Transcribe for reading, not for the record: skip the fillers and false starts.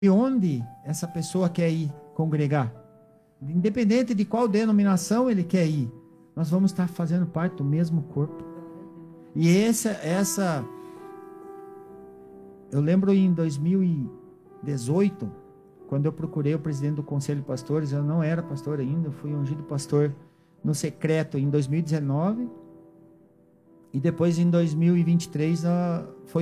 E onde essa pessoa quer ir congregar, independente de qual denominação ele quer ir, nós vamos estar fazendo parte do mesmo corpo. E eu lembro em 2018, quando eu procurei o presidente do Conselho de Pastores, eu não era pastor ainda, eu fui ungido pastor no secreto em 2019, e depois em 2023 foi